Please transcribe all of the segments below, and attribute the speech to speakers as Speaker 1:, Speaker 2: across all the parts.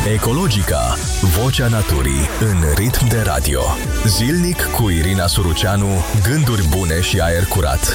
Speaker 1: Ecologica, vocea naturii în ritm de radio. Zilnic cu Irina Suruceanu, gânduri bune și aer curat.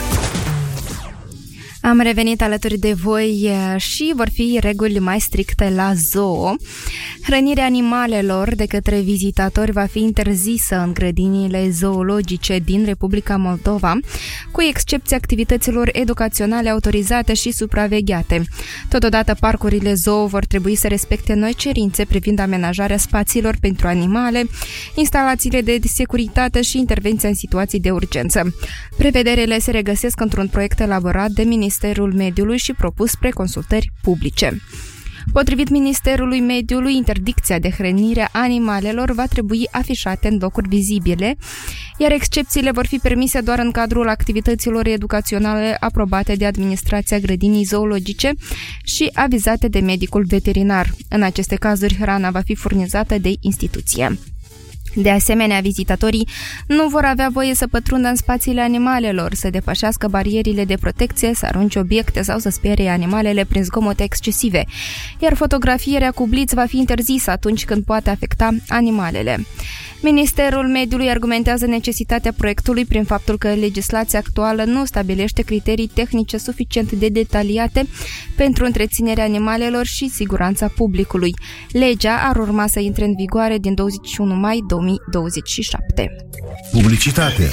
Speaker 2: Am revenit alături de voi și vor fi reguli mai stricte la zoo. Hrănirea animalelor de către vizitatori va fi interzisă în grădinile zoologice din Republica Moldova, cu excepția activităților educaționale autorizate și supravegheate. Totodată, parcurile zoo vor trebui să respecte noi cerințe privind amenajarea spațiilor pentru animale, instalațiile de securitate și intervenția în situații de urgență. Prevederile se regăsesc într-un proiect elaborat de Ministerul Mediului și propus spre consultări publice. Potrivit Ministerului Mediului, interdicția de hrănire a animalelor va trebui afișate în locuri vizibile, iar excepțiile vor fi permise doar în cadrul activităților educaționale aprobate de administrația grădinii zoologice și avizate de medicul veterinar. În aceste cazuri, hrana va fi furnizată de instituție. De asemenea, vizitatorii nu vor avea voie să pătrundă în spațiile animalelor, să depășească barierile de protecție, să arunce obiecte sau să sperie animalele prin zgomote excesive, iar fotografierea cu bliț va fi interzisă atunci când poate afecta animalele. Ministerul Mediului argumentează necesitatea proiectului prin faptul că legislația actuală nu stabilește criterii tehnice suficient de detaliate pentru întreținerea animalelor și siguranța publicului. Legea ar urma să intre în vigoare din 21 mai 2027.
Speaker 3: Publicitate.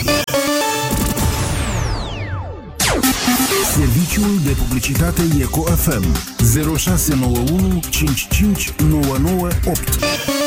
Speaker 3: Serviciul de publicitate Eco FM 0691 55 998.